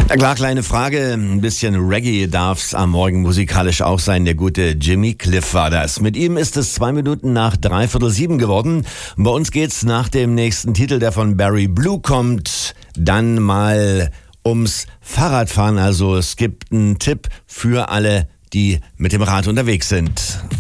Ja klar, kleine Frage. Ein bisschen Reggae darf's am Morgen musikalisch auch sein. Der gute Jimmy Cliff war das. Mit ihm ist es 2 Minuten nach 6:45 geworden. Und bei uns geht's nach dem nächsten Titel, der von Barry Blue kommt, dann mal ums Fahrradfahren. Also es gibt einen Tipp für alle, die mit dem Rad unterwegs sind.